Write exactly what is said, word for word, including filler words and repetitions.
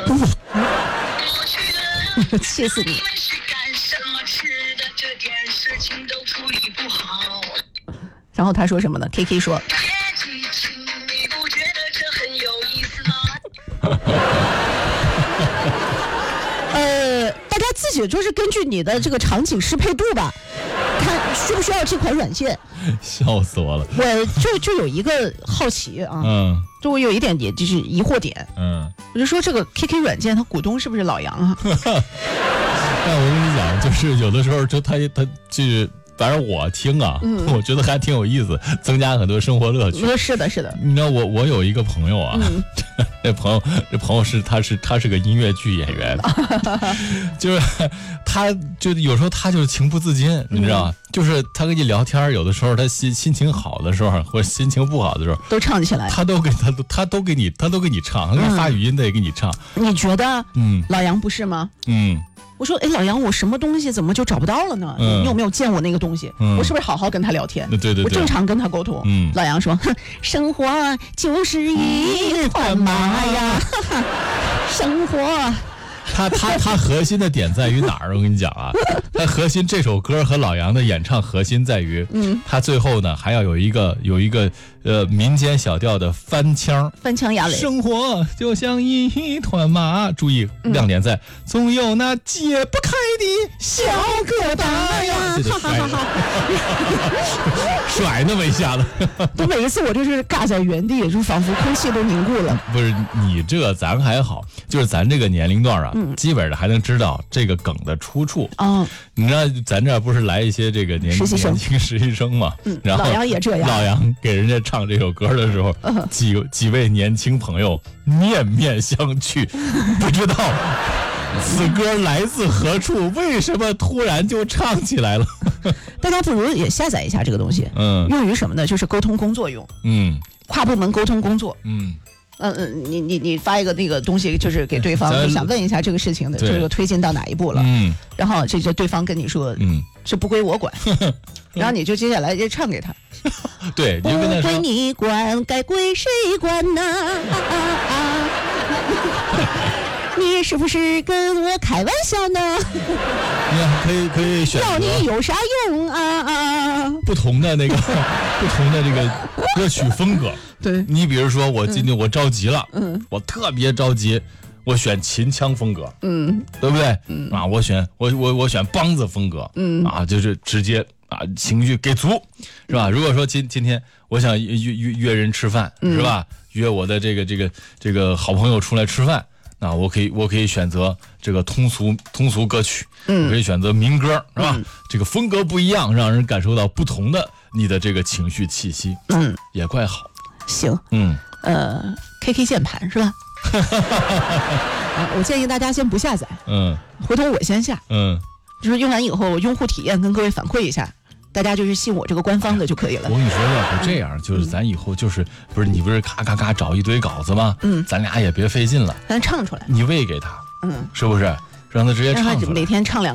气死你！然后他说什么呢 ？K K 说。呃，大家自己就是根据你的这个场景适配度吧，看需不需要这款软件。 笑死我了！ 我就就有一个好奇啊，嗯，就我有一点点就是疑惑点，嗯，我就说这个 K K 软件它股东是不是老杨啊？ 但我跟你讲，就是有的时候就他他就是。反正我听啊、嗯，我觉得还挺有意思，增加很多生活乐趣。 是的，是的。 你知道我我有一个朋友啊，嗯、这朋友这朋友是他是他是个音乐剧演员，就是他就有时候他就是情不自禁，嗯、你知道吗？就是他跟你聊天，有的时候他心心情好的时候或者心情不好的时候， 都唱起来， 他都给他都他都给你他都给你唱，他给你发语音的也给你唱。 你觉得？嗯，老杨不是吗？嗯。我说，哎，老杨，我什么东西怎么就找不到了呢？嗯、你有没有见过那个东西？嗯、我是不是好好跟他聊天？ 对对对， 我正常跟他沟通。嗯、老杨说，生活就是一团麻呀，生活。 他他他核心的点在于哪儿？我跟你讲啊，他核心这首歌和老杨的演唱核心在于，嗯，他最后呢还要有一个有一个呃民间小调的翻腔， 翻腔哑雷。 生活就像一团麻，注意亮点在，嗯、总有那解不开的小疙瘩呀，这甩甩那么一下子， 都每一次我就是尬在原地，就仿佛空气都凝固了。 不是你这咱还好，就是咱这个年龄段啊。嗯基本上还能知道这个梗的出处。哦，你知道咱这不是来一些这个年实习生、 年轻实习生嘛？嗯，然后老杨也这样。 老杨给人家唱这首歌的时候，嗯、几几位年轻朋友面面相觑，不知道此歌来自何处，为什么突然就唱起来了？ 大家不如也下载一下这个东西，嗯，用于什么呢？就是沟通工作用，嗯，跨部门沟通工作，嗯。嗯嗯，你你你发一个那个东西，就是给对方，想问一下这个事情的这个推进到哪一步了？嗯，然后这就对方跟你说，嗯，这不归我管，然后你就接下来就唱给他， 对，你就跟他说， 不归你管，该归谁管呢？啊啊啊你是不是跟我开玩笑呢？ 你看，可以可以选择， 要你有啥用啊啊？ 不同的那个不同的这个歌曲风格。 对， 你比如说我今天我着急了，嗯，我特别着急，我选秦腔风格，嗯，对不对？嗯啊，我选我我我选梆子风格，嗯啊，就是直接啊情绪给足，是吧？如果说今今天我想约约约人吃饭，是吧？约我的这个这个这个好朋友出来吃饭。那我可以，我可以选择这个通俗通俗歌曲，嗯，我可以选择民歌，是吧？嗯、这个风格不一样，让人感受到不同的你的这个情绪气息，嗯，也怪好。 行，嗯，呃 ，K K 键盘是吧？啊、我建议大家先不下载，嗯，回头我先下，嗯，就是用完以后用户体验跟各位反馈一下。大家就是信我这个官方的就可以了。 我跟你说，要不这样，就是咱以后就是不是你不是咔咔咔找一堆稿子吗？嗯，咱俩也别费劲了， 咱唱出来， 你喂给他，嗯，是不是让他直接唱出来？ 每天唱两。